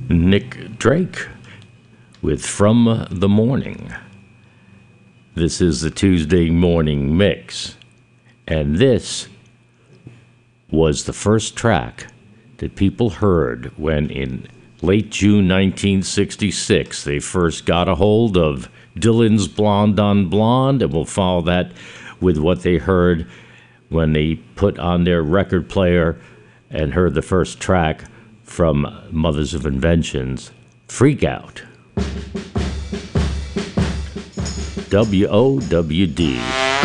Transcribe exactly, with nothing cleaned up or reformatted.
Nick Drake with From the Morning. This is the Tuesday Morning Mix, and this was the first track that people heard when in late June nineteen sixty-six they first got a hold of Dylan's Blonde on Blonde, and we'll follow that with what they heard when they put on their record player and heard the first track from Mothers of Invention's Freak Out. W O W D.